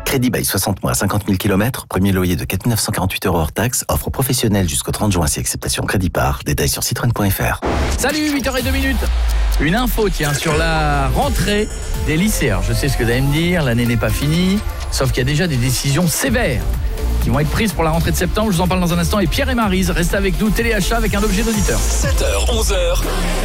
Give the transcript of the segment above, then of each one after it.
Crédit bail 60 mois, 50 000 km, premier loyer de 4 948 € hors taxe, offre professionnelle jusqu'au 30 juin si acceptation crédit par. Détails sur citroën.fr. Salut, 8h02. Une info, tiens, sur la rentrée des lycéens. Je sais ce que vous allez me dire, l'année n'est pas finie, sauf qu'il y a déjà des décisions sévères qui vont être prises pour la rentrée de septembre. Je vous en parle dans un instant. Et Pierre et Maryse, restez avec nous, téléachat avec un objet d'auditeur. 7h, 11h.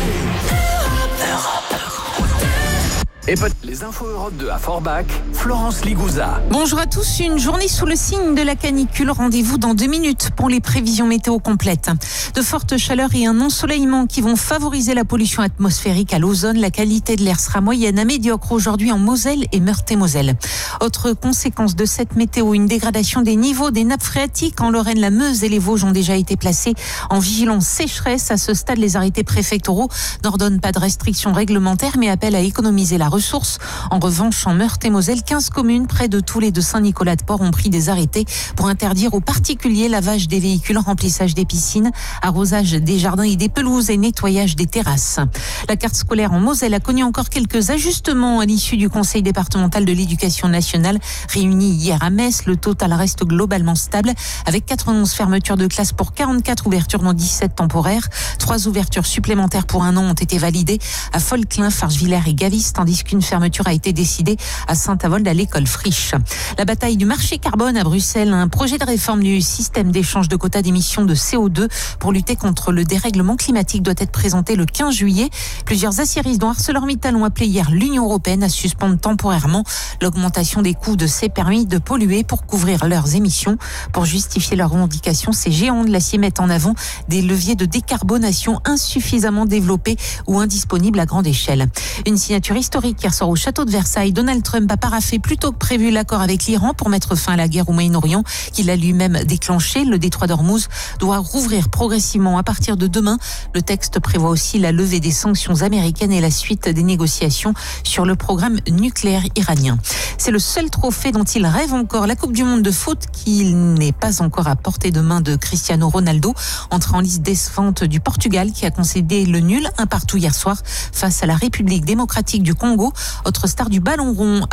Et les infos Europe 2 à Forbach, Florence Ligouza. Bonjour à tous, une journée sous le signe de la canicule. Rendez-vous dans 2 minutes pour les prévisions météo complètes. De fortes chaleurs et un ensoleillement qui vont favoriser la pollution atmosphérique à l'ozone. La qualité de l'air sera moyenne à médiocre aujourd'hui en Moselle et Meurthe-et-Moselle. Autre conséquence de cette météo, une dégradation des niveaux des nappes phréatiques. En Lorraine, la Meuse et les Vosges ont déjà été placés en vigilance sécheresse. À ce stade, les arrêtés préfectoraux n'ordonnent pas de restrictions réglementaires mais appellent à économiser la ressource. En revanche, en Meurthe-et-Moselle, 15 communes près de Toul et de Saint-Nicolas-de-Port ont pris des arrêtés pour interdire aux particuliers lavage des véhicules, remplissage des piscines, arrosage des jardins et des pelouses et nettoyage des terrasses. La carte scolaire en Moselle a connu encore quelques ajustements à l'issue du Conseil départemental de l'éducation nationale réuni hier à Metz. Le total reste globalement stable avec 91 fermetures de classes pour 44 ouvertures dont 17 temporaires. 3 ouvertures supplémentaires pour 1 an ont été validées à Folclin, Fargevillers et Gavis, tandis qu'une fermeture a été décidée à Saint-Avold à l'école Friche. La bataille du marché carbone à Bruxelles, un projet de réforme du système d'échange de quotas d'émissions de CO2 pour lutter contre le dérèglement climatique doit être présenté le 15 juillet. Plusieurs aciéristes dont ArcelorMittal ont appelé hier l'Union européenne à suspendre temporairement l'augmentation des coûts de ces permis de polluer pour couvrir leurs émissions. Pour justifier leurs revendications, ces géants de l'acier mettent en avant des leviers de décarbonation insuffisamment développés ou indisponibles à grande échelle. Une signature historique hier soir au château de Versailles. Donald Trump a paraphé plus tôt que prévu l'accord avec l'Iran pour mettre fin à la guerre au Moyen-Orient qu'il a lui-même déclenché. Le détroit d'Ormuz doit rouvrir progressivement à partir de demain. Le texte prévoit aussi la levée des sanctions américaines et la suite des négociations sur le programme nucléaire iranien. C'est le seul trophée dont il rêve encore, la Coupe du Monde de foot, qui n'est pas encore à portée de main de Cristiano Ronaldo, entré en liste décevante du Portugal qui a concédé le nul 1-1 hier soir face à la République démocratique du Congo. Autre star du ballon rond,